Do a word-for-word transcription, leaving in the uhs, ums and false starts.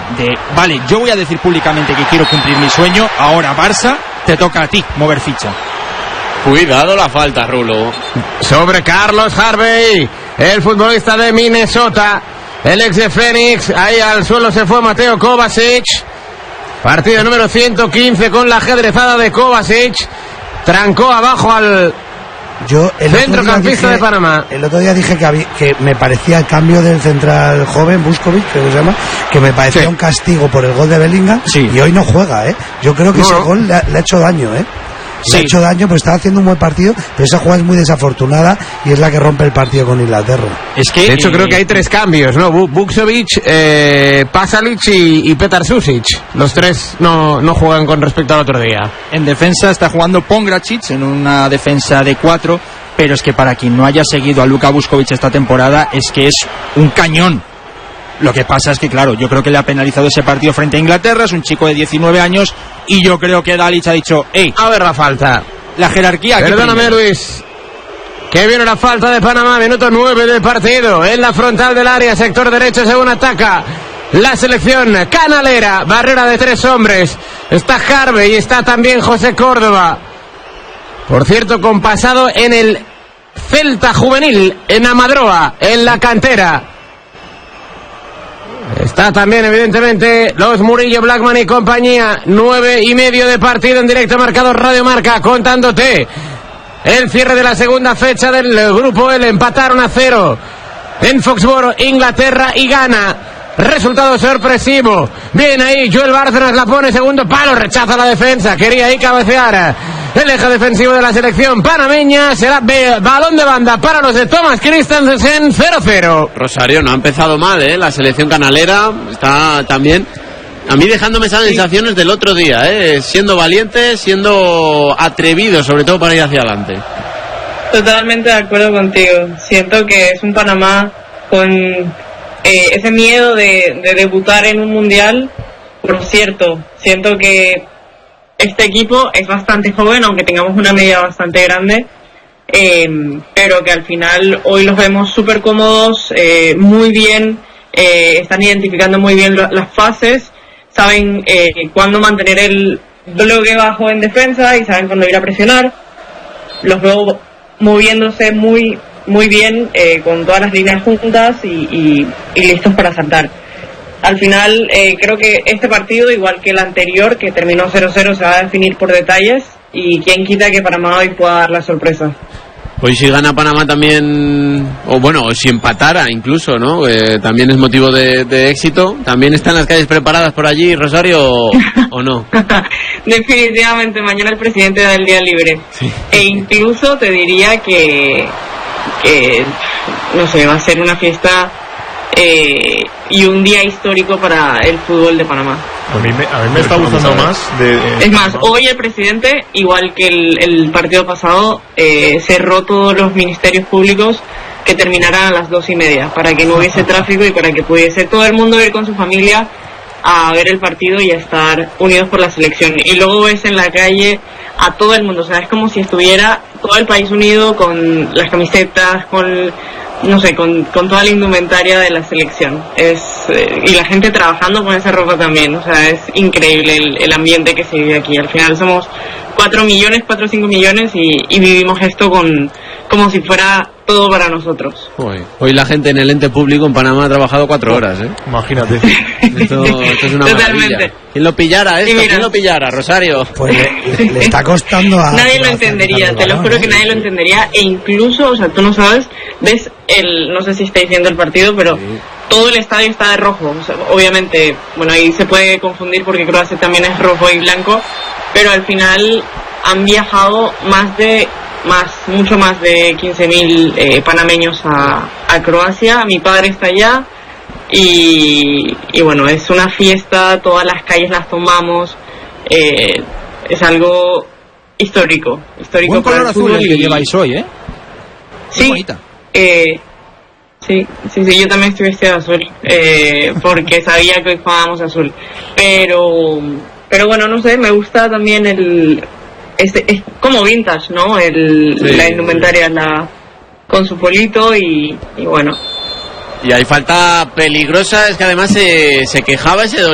de, vale, yo voy a decir públicamente que quiero cumplir mi sueño, ahora Barça, te toca a ti mover ficha. Cuidado la falta, Rulo. Sobre Carlos Harvey, el futbolista de Minnesota, el ex de Phoenix. Ahí al suelo se fue Mateo Kovacic. Partido número ciento quince con la ajedrezada de Kovacic. Trancó abajo al Yo el centrocampista dije, de Panamá. El otro día dije que, había, que me parecía el cambio del central joven, Vuskovic, creo que se llama, que me parecía sí. un castigo por el gol de Bellingham, sí. y hoy no juega, ¿eh? Yo creo que no, ese no. gol le ha, le ha hecho daño, ¿eh? Le sí. ha hecho daño, pero estaba haciendo un buen partido, pero esa jugada es muy desafortunada y es la que rompe el partido con Inglaterra. Es que, de hecho, eh, creo que hay tres cambios, ¿no? Vukcevic, eh, Pasalic y, y Petar Susic. Los tres no, no juegan con respecto al otro día. En defensa está jugando Pongracic en una defensa de cuatro, pero es que para quien no haya seguido a Luka Vuskovic esta temporada, es que es un cañón. Lo que pasa es que, claro, yo creo que le ha penalizado ese partido frente a Inglaterra, es un chico de diecinueve años, y yo creo que Dalic ha dicho, hey, a ver la falta. La jerarquía. Perdóname, Luis. Que viene la falta de Panamá, minuto nueve del partido, en la frontal del área, sector derecho, según ataca la selección canalera, barrera de tres hombres. Está Harvey y está también José Córdoba. Por cierto, con pasado en el Celta Juvenil, en Amadroa, en la cantera. Está también, evidentemente, los Murillo, Blackman y compañía. Nueve y medio de partido en directo, marcado Radio Marca, contándote el cierre de la segunda fecha del grupo L. Empataron a cero en Foxboro, Inglaterra, y gana. Resultado sorpresivo. Bien ahí, Joel Bárcenas la pone, segundo palo, rechaza la defensa. Quería ahí cabecear el eje defensivo de la selección panameña. Será balón de banda para los de Thomas Christensen. Cero cero. Rosario, no ha empezado mal, ¿eh? La selección canalera está también, a mí dejándome esas sensaciones del otro día, ¿eh? Siendo valiente, siendo atrevido, sobre todo para ir hacia adelante. Totalmente de acuerdo contigo. Siento que es un Panamá con eh, ese miedo de, de debutar en un mundial. Por cierto, siento que este equipo es bastante joven, aunque tengamos una media bastante grande, eh, pero que al final hoy los vemos súper cómodos, eh, muy bien, eh, están identificando muy bien lo, las fases, saben eh, cuándo mantener el bloque bajo en defensa y saben cuándo ir a presionar. Los veo moviéndose muy muy bien, eh, con todas las líneas juntas y, y, y listos para saltar. Al final, eh, creo que este partido, igual que el anterior, que terminó cero cero, se va a definir por detalles, y quién quita que Panamá hoy pueda dar la sorpresa. Hoy si gana Panamá también, o bueno, o si empatara incluso, ¿no? Eh, también es motivo de, de éxito. ¿También están las calles preparadas por allí, Rosario, o, o no? Definitivamente, mañana el presidente da el día libre. Sí. E incluso te diría que, que, no sé, va a ser una fiesta eh, y un día histórico para el fútbol de Panamá. A mí me, a mí me está gustando más. De, de, es más, hoy el presidente, igual que el, el partido pasado, eh, cerró todos los ministerios públicos que terminaran a las dos y media, para que no hubiese tráfico y para que pudiese todo el mundo ir con su familia a ver el partido y a estar unidos por la selección. Y luego ves en la calle a todo el mundo, o sea, es como si estuviera todo el país unido con las camisetas, con, no sé, con, con toda la indumentaria de la selección. Es eh, y la gente trabajando con esa ropa también, o sea, es increíble el, el ambiente que se vive aquí. Al final somos cuatro millones, cuatro o cinco millones y, y vivimos esto con como si fuera todo para nosotros. Hoy, hoy la gente en el ente público en Panamá ha trabajado cuatro horas, ¿eh? Imagínate. Esto, esto es una Totalmente. Maravilla. ¿Quién lo pillara esto? ¿Quién lo pillara, Rosario? Pues le, le está costando a... Nadie lo entendería, te lo juro que nadie lo entendería, e incluso, o sea, tú no sabes, ves el, no sé si estáis viendo el partido, pero sí, todo el estadio está de rojo. O sea, obviamente, bueno, ahí se puede confundir porque Croacia también es rojo y blanco, pero al final han viajado más de... más mucho más de quince mil eh, panameños a, a Croacia. Mi padre está allá y, y bueno, es una fiesta, todas las calles las tomamos, eh, es algo histórico histórico. Buen para color el fútbol azul el que y... lleváis hoy, ¿eh? Muy sí, bonita. Eh, sí, sí, sí, yo también estoy vestida de azul, eh, porque sabía que hoy jugábamos azul, pero pero bueno, no sé, me gusta también el... Es, es como vintage, ¿no? El, sí, la indumentaria, la, con su polito y, y bueno. Y hay falta peligrosa, es que además se, se quejaba ese